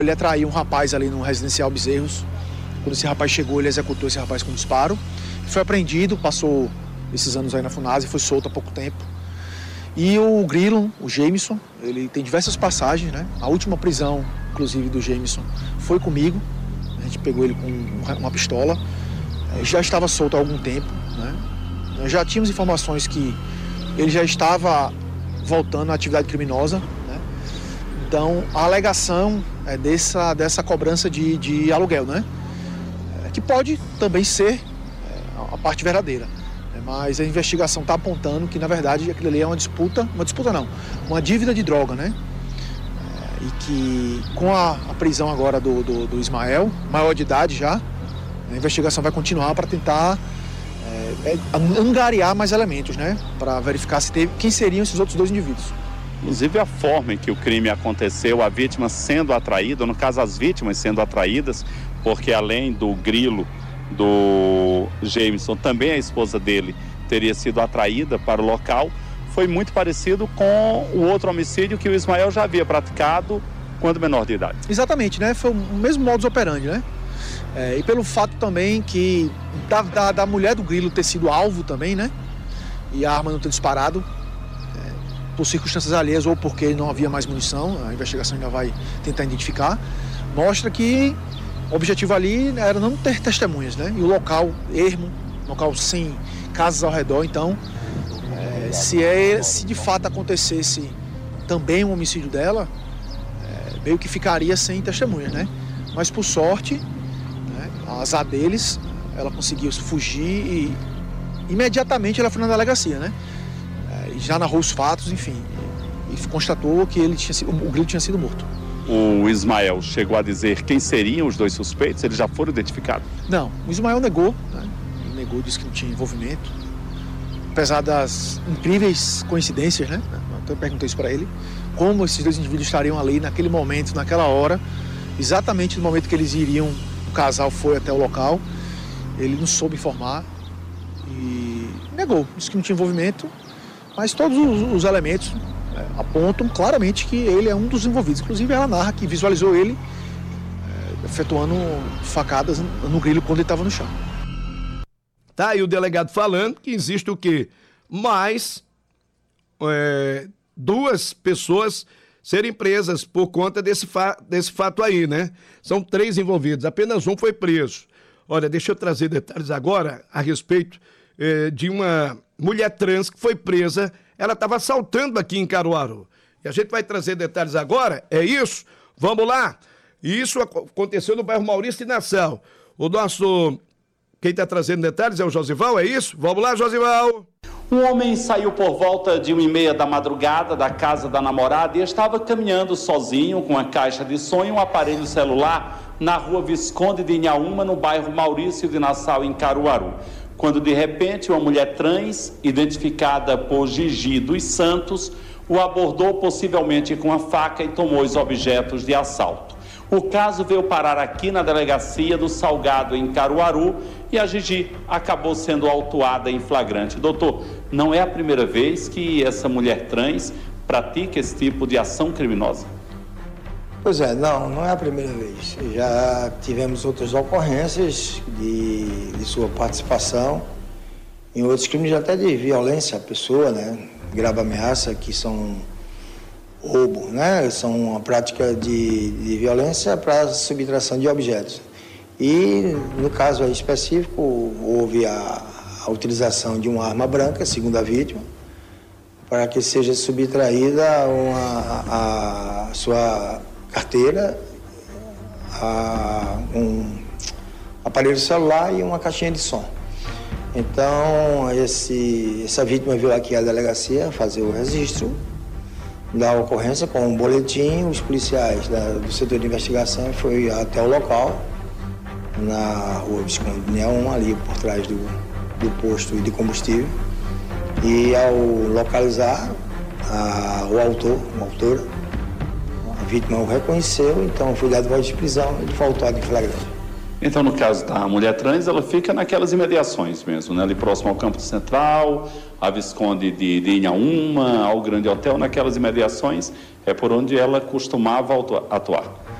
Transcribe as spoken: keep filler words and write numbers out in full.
Ele atraiu um rapaz ali no residencial Bezerros. Quando esse rapaz chegou, ele executou esse rapaz com disparo. Foi apreendido, passou esses anos aí na Funasa e foi solto há pouco tempo. E o Grilo, o Jameson, ele tem diversas passagens, né? A última prisão, inclusive, do Jameson foi comigo. A gente pegou ele com uma pistola. Ele já estava solto há algum tempo, né? Nós já tínhamos informações que ele já estava voltando à atividade criminosa, né? Então, a alegação é dessa, dessa cobrança de, de aluguel, né? É, que pode também ser é, a parte verdadeira. Mas a investigação está apontando que, na verdade, aquilo ali é uma disputa, uma disputa não, uma dívida de droga, né? É, e que com a, a prisão agora do, do, do Ismael, maior de idade já, a investigação vai continuar para tentar é, é, angariar mais elementos, né? Para verificar se teve, quem seriam esses outros dois indivíduos. Inclusive a forma em que o crime aconteceu, a vítima sendo atraída, no caso as vítimas sendo atraídas, porque além do Grilo, do Jameson, também a esposa dele teria sido atraída para o local, foi muito parecido com o outro homicídio que o Ismael já havia praticado quando menor de idade. Exatamente, né? Foi o mesmo modus operandi, né? É, e pelo fato também que da, da, da mulher do Grilo ter sido alvo também, né? E a arma não ter disparado é, por circunstâncias alheias ou porque não havia mais munição, a investigação ainda vai tentar identificar, mostra que o objetivo ali era não ter testemunhas, né? E o local ermo, local sem casas ao redor. Então, é, se, é, se de fato acontecesse também um homicídio dela, é, meio que ficaria sem testemunhas, né? Mas por sorte, né, azar deles, ela conseguiu fugir e imediatamente ela foi na delegacia, né? É, e já narrou os fatos, enfim, e, e constatou que ele tinha sido, o Grilo tinha sido morto. O Ismael chegou a dizer quem seriam os dois suspeitos? Eles já foram identificados? Não, o Ismael negou, né? Ele negou, disse que não tinha envolvimento. Apesar das incríveis coincidências, né? Eu perguntei isso para ele, como esses dois indivíduos estariam ali naquele momento, naquela hora, exatamente no momento que eles iriam, o casal foi até o local, ele não soube informar e negou, disse que não tinha envolvimento, mas todos os, os elementos é, apontam claramente que ele é um dos envolvidos. Inclusive ela narra que visualizou ele é, efetuando facadas no Grilo quando ele estava no chão. Tá aí o delegado falando que existe o quê? Mais é, duas pessoas serem presas por conta desse, fa desse fato aí, né? São três envolvidos, apenas um foi preso. Olha, deixa eu trazer detalhes agora a respeito é, de uma mulher trans que foi presa. Ela estava assaltando aqui em Caruaru. E a gente vai trazer detalhes agora, é isso? Vamos lá? E isso aconteceu no bairro Maurício de Nassau. O nosso... Quem está trazendo detalhes é o Josival, é isso? Vamos lá, Josival! Um homem saiu por volta de uma e meia da madrugada da casa da namorada e estava caminhando sozinho com uma caixa de som e um aparelho celular na rua Visconde de Inhaúma, no bairro Maurício de Nassau, em Caruaru. Quando de repente uma mulher trans, identificada por Gigi dos Santos, o abordou possivelmente com a faca e tomou os objetos de assalto. O caso veio parar aqui na delegacia do Salgado, em Caruaru, e a Gigi acabou sendo autuada em flagrante. Doutor, não é a primeira vez que essa mulher trans pratica esse tipo de ação criminosa? Pois é, não, não é a primeira vez. Já tivemos outras ocorrências de, de sua participação em outros crimes até de violência à pessoa, né? Grave ameaça, que são roubo, né? São uma prática de, de violência para subtração de objetos. E, no caso aí específico, houve a, a utilização de uma arma branca, segundo a vítima, para que seja subtraída uma, a, a sua carteira, a, um aparelho celular e uma caixinha de som. Então, esse, essa vítima veio aqui à delegacia fazer o registro da ocorrência com um boletim. Os policiais da, do setor de investigação foram até o local, na rua Visconde de Inhaúma, ali por trás do, do posto de combustível. E ao localizar a, o autor, o autor, a vítima o reconheceu, então foi dado voz de prisão e foi autuado em flagrante. Então, no caso da mulher trans, ela fica naquelas imediações mesmo, né? Ali próximo ao Campo Central, a Visconde de, de Inhaúma, ao Grande Hotel, naquelas imediações é por onde ela costumava atuar.